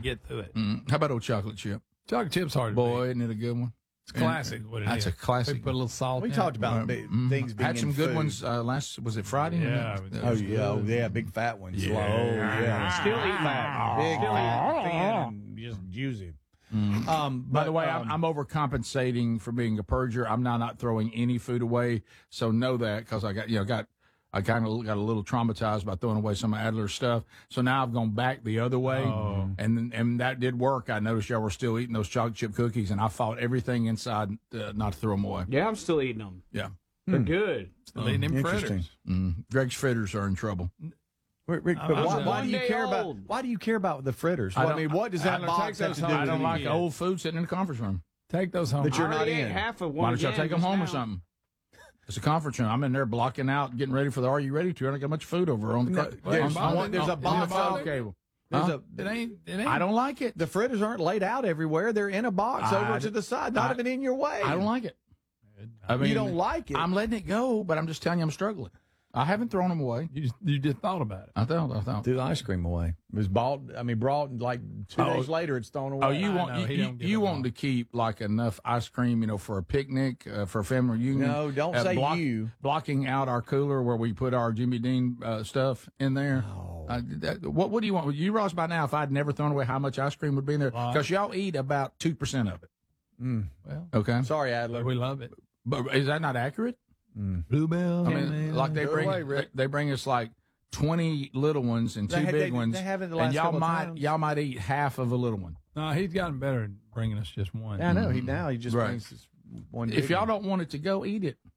get through it. How about old chocolate chip? Chocolate chip's hard to Boy, beat. isn't it a good one? It's classic. What it That's is. a classic. We put a little salt We in talked it. about things being Had some in good food. ones was it Friday? Yeah. Oh yeah, big fat ones. Yeah. Oh yeah, Still eat fat. big Still fat. eat thin and just juicy. By the way, I'm overcompensating for being a purger. I'm now not throwing any food away. So know that because I kind of got a little traumatized by throwing away some of Adler's stuff. So now I've gone back the other way, and that did work. I noticed y'all were still eating those chocolate chip cookies, and I fought everything inside not to throw them away. Yeah, I'm still eating them. Yeah. They're good. Still eating them Interesting. fritters. Greg's fritters are in trouble. Rick, but why do you One care day about? old. Why do you care about the fritters? I Well, I don't- mean, what does that Adler, box take have to those do home. I with don't it? like Yeah. old food sitting in the conference room. Take those home. That you're I not already in. ate half of Why one don't y'all again take them just home or now. something? It's a conference room. I'm in there blocking out, getting ready for the Are You Ready To? I don't got much food over on the there's on one- there's a on box the file of- cable. There's Huh? It ain't. I don't like it. The fritters aren't laid out everywhere. They're in a box I over to the side, not even in your way. I don't like it. I mean, You don't like it. I'm letting it go, but I'm just telling you I'm struggling. I haven't thrown them away. You just thought about it. I thought. Threw the ice cream away. It was brought. And like 2 days later, it's thrown away. Oh, you I want know, he don't get you them want all. to keep like enough ice cream, for a picnic, for a family reunion. No, don't say you. Blocking out our cooler where we put our Jimmy Dean stuff in there. What do you want? You Ross, by now, if I'd never thrown away, how much ice cream would be in there? Because y'all eat about 2% of it. Well, Okay, Sorry, Adler. we love it. but is that not accurate? Bluebell. I mean, like they Throw it bring away, Rick. they bring us like 20 little ones and two big ones, they haven't the and last couple of times. y'all might eat half of a little one. No, he's gotten better at bringing us just one. Yeah, I know. He just Right. brings this one. If big y'all one. don't want it to go, eat it.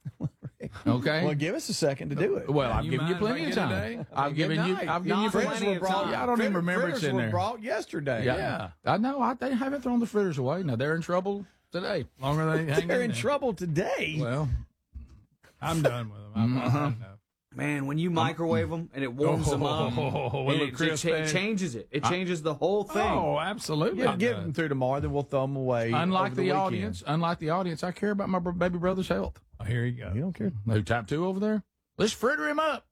Okay. well, give us a second to do it. Well, I've You given you mind plenty of if I get time. today? I've given you. Good I've given you Not plenty plenty of of time. time. I don't even remember fritters it's in were there. brought yesterday. Yeah. I know. They haven't thrown the fritters away. Now they're in trouble today. Longer they hang They're in there. trouble today. Well, I'm done with them. I'm enough. Man, when you microwave them and it warms them up, Oh, and it changes it. It changes the whole thing. Oh, absolutely. Yeah, give them through tomorrow, then we'll throw them away. unlike over the weekend. audience, I care about my baby brother's health. Oh, here you go. You don't care. Who type 2 over there? Let's fritter him up.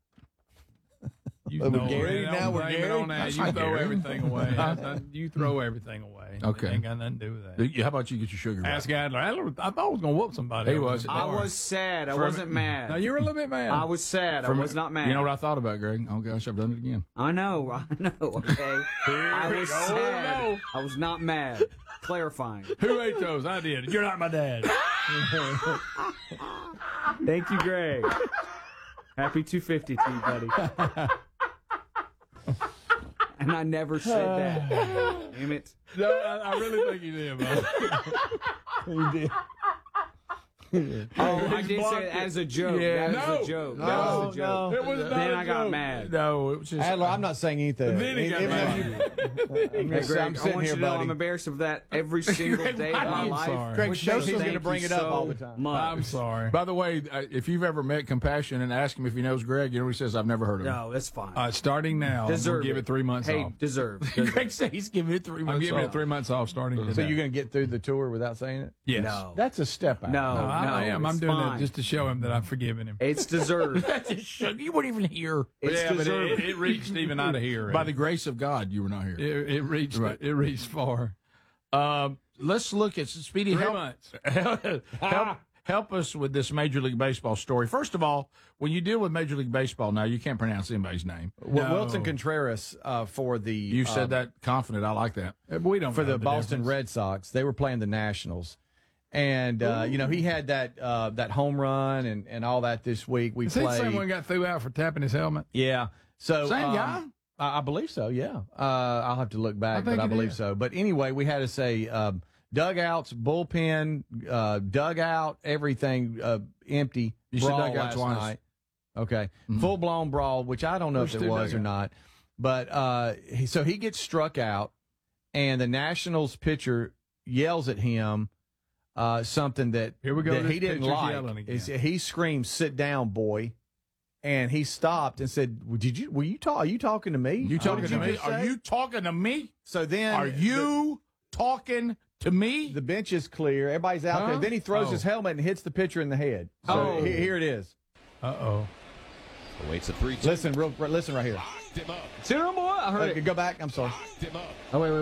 You But we're know, Gary don't now, we're blame it Gary. on that. That's You not throw Gary. everything away. You throw everything away. Okay. It ain't got nothing to do with that. How about you get your sugar? Ask Right? Adler. Adler, I thought I was going to whoop somebody. He over was. the I bar. was sad. I For a wasn't minute. No, mad. you were a little bit mad. I was sad. I was not mad. You know what I thought about, Greg? Oh gosh, I've done it again. I know. Okay. I was sad. no. I was not mad. Clarifying. Who ate those? I did. You're not my dad. Thank you, Greg. Happy 250 to you, buddy. And I never said that. Damn it. No, I really think you did, bro. You did. Oh, I did say it as a joke. Yeah. That was a joke. That was a joke. It was not Then a I got joke. mad. No, it was just. Adler, I'm not saying anything. Then he got Even though mad. I'm Hey, just- Greg, I'm I sitting want here, you to know buddy. I'm embarrassed of that every single day of my I'm life. sorry. Greg, Which show makes he's me going to thank bring you it up so all the time. much. I'm sorry. By the way, if you've ever met Compassion and asked him if he knows Greg, you know what he says? I've never heard of him. No, that's fine. Starting now, Deserve we'll give it 3 months hey, off. deserved. Greg said he's giving it 3 months. I'm giving off. it 3 months off starting today. So you're going to get through the tour without saying it? Yes. No. That's a step out. No, No, I am. I'm it's doing fine. that just to show him that I've forgiven him. It's deserved. You weren't even here. It's yeah, but deserved. it reached even out of here. By the grace of God, you were not here. It reached. Right. It reached far. Let's look at Speedy. 3 Help, months. help us with this Major League Baseball story. First of all, when you deal with Major League Baseball now, you can't pronounce anybody's name. Well, No. Wilson Contreras for the You said that confident. I like that. We don't for know the Boston difference. Red Sox. They were playing the Nationals, and he had that home run and all that this week. We Is he the played. same one got threw out for tapping his helmet? Yeah. So Same guy? I believe so. Yeah. I'll have to look back, think but I it believe is. so. But anyway, we had to say dugouts, bullpen, dugout, everything empty. You said brawl dugout last twice. night. Okay, full blown brawl, which I don't know There's if it two was or dugouts. not. But so he gets struck out, and the Nationals pitcher yells at him something that Here we go, that this he didn't pitcher's like. yelling again. He screamed, "Sit down, boy!" And he stopped and said, Are you talking to me? You What talking did to me? just Are say?" you talking to me? So then Are you talking to me? the bench is clear. Everybody's out there. Huh? Then he throws his helmet and hits the pitcher in the head. So here it is. Uh-oh. Awaits a 3-2. Listen right here. Sit down, boy. I heard it. Go back. I'm sorry. Oh, wait.